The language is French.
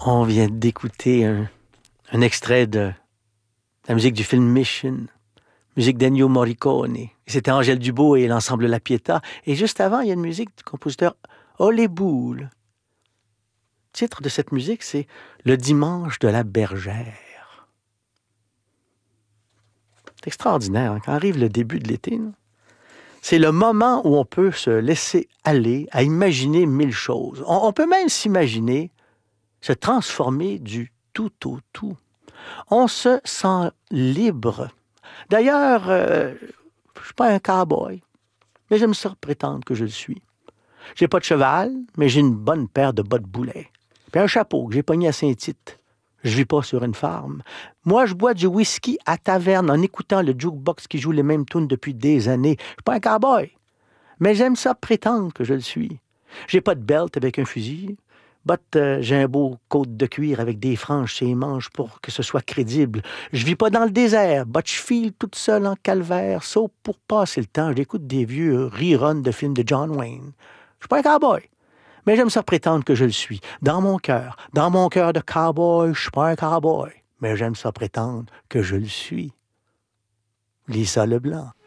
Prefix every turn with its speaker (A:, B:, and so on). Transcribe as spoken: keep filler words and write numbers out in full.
A: On vient d'écouter un, un extrait de la musique du film Mission, musique d'Ennio Morricone. C'était Angèle Dubois et l'ensemble La Pietà. Et juste avant, il y a une musique du compositeur Ole Bull. Le titre de cette musique, c'est Le dimanche de la bergère. C'est extraordinaire, hein? Quand arrive le début de l'été, là, c'est le moment où on peut se laisser aller à imaginer mille choses. On, on peut même s'imaginer se transformer du tout au tout. On se sent libre. D'ailleurs, euh, je ne suis pas un cow-boy, mais j'aime ça prétendre que je le suis. J'ai pas de cheval, mais j'ai une bonne paire de bottes boulets. Puis un chapeau que j'ai pogné à Saint-Tite. Je vis pas sur une farm. Moi, je bois du whisky à taverne en écoutant le jukebox qui joue les mêmes tunes depuis des années. Je suis pas un cow-boy, mais j'aime ça prétendre que je le suis. J'ai pas de belt avec un fusil. But, euh, j'ai un beau côte de cuir avec des franges sur les manches pour que ce soit crédible. Je vis pas dans le désert, but je file toute seule en calvaire, sauf pour passer le temps. J'écoute des vieux reruns de films de John Wayne. Je suis pas un cowboy, mais j'aime ça prétendre que je le suis. Dans mon cœur, dans mon cœur de cowboy, je suis pas un cowboy, mais j'aime ça prétendre que je le suis. Lisa Leblanc.